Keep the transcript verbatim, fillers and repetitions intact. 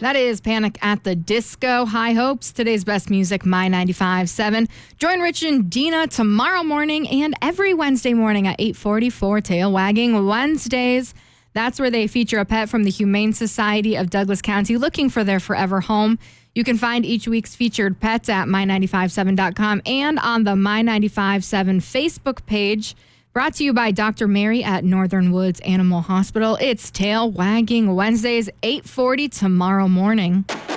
That is Panic at the Disco. High hopes. Today's best music, My ninety-five point seven. Join Rich and Dina tomorrow morning and every Wednesday morning at eight forty-four Tail Wagging Wednesdays. That's where they feature a pet from the Humane Society of Douglas County looking for their forever home. You can find each week's featured pets at my nine five seven dot com and on the My ninety-five point seven Facebook page. Brought to you by Doctor Mary at Northern Woods Animal Hospital. It's Tail Wagging Wednesdays, eight forty tomorrow morning.